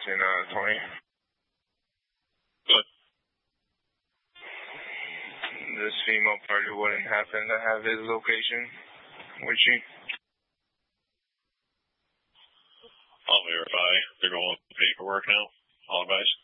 14-20. What? This female party wouldn't happen to have his location, would she? I'll verify. They're going with paperwork now. Alibis.